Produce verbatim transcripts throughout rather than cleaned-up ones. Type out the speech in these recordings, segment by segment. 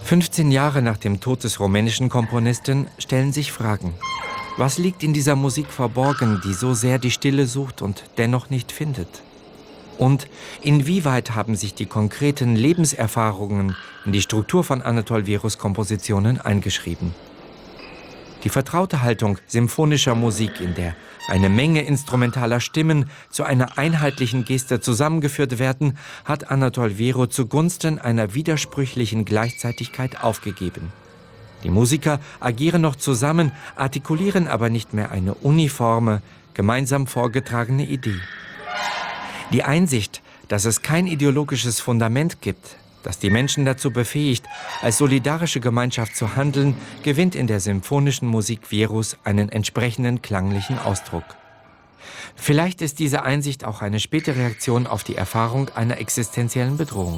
fünfzehn Jahre nach dem Tod des rumänischen Komponisten stellen sich Fragen. Was liegt in dieser Musik verborgen, die so sehr die Stille sucht und dennoch nicht findet? Und inwieweit haben sich die konkreten Lebenserfahrungen in die Struktur von Anatol Vieros Kompositionen eingeschrieben? Die vertraute Haltung symphonischer Musik, in der eine Menge instrumentaler Stimmen zu einer einheitlichen Geste zusammengeführt werden, hat Anatol Viero zugunsten einer widersprüchlichen Gleichzeitigkeit aufgegeben. Die Musiker agieren noch zusammen, artikulieren aber nicht mehr eine uniforme, gemeinsam vorgetragene Idee. Die Einsicht, dass es kein ideologisches Fundament gibt, das die Menschen dazu befähigt, als solidarische Gemeinschaft zu handeln, gewinnt in der symphonischen Musik Vieros einen entsprechenden klanglichen Ausdruck. Vielleicht ist diese Einsicht auch eine späte Reaktion auf die Erfahrung einer existenziellen Bedrohung.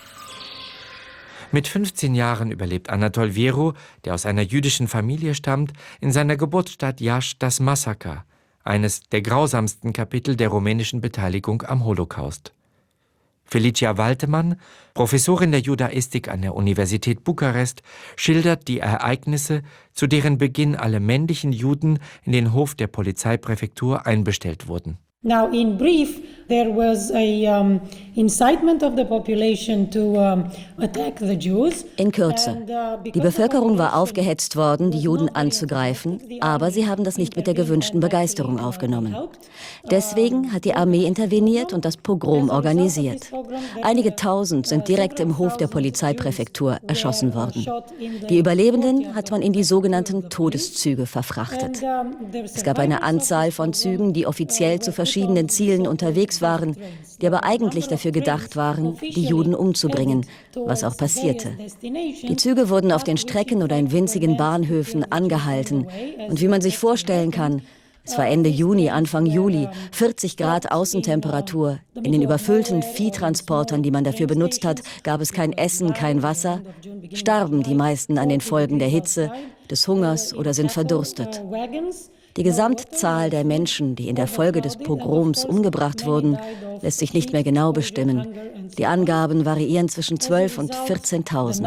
Mit fünfzehn Jahren überlebt Anatol Viero, der aus einer jüdischen Familie stammt, in seiner Geburtsstadt Iași das Massaker, eines der grausamsten Kapitel der rumänischen Beteiligung am Holocaust. Felicia Waltemann, Professorin der Judaistik an der Universität Bukarest, schildert die Ereignisse, zu deren Beginn alle männlichen Juden in den Hof der Polizeipräfektur einbestellt wurden. Now, in brief, there was a um, incitement of the population to um, attack the Jews. In Kürze. Die Bevölkerung war aufgehetzt worden, die Juden anzugreifen, aber sie haben das nicht mit der gewünschten Begeisterung aufgenommen. Deswegen hat die Armee interveniert und das Pogrom organisiert. Einige Tausend sind direkt im Hof der Polizeipräfektur erschossen worden. Die Überlebenden hat man in die sogenannten Todeszüge verfrachtet. Es gab eine Anzahl von Zügen, die offiziell zu verschiedenen Zielen unterwegs waren, die aber eigentlich dafür gedacht waren, die Juden umzubringen, was auch passierte. Die Züge wurden auf den Strecken oder in winzigen Bahnhöfen angehalten. Und wie man sich vorstellen kann, es war Ende Juni, Anfang Juli, vierzig Grad Außentemperatur. In den überfüllten Viehtransportern, die man dafür benutzt hat, gab es kein Essen, kein Wasser. Starben die meisten an den Folgen der Hitze, des Hungers oder sind verdurstet. Die Gesamtzahl der Menschen, die in der Folge des Pogroms umgebracht wurden, lässt sich nicht mehr genau bestimmen. Die Angaben variieren zwischen zwölf und vierzehntausend.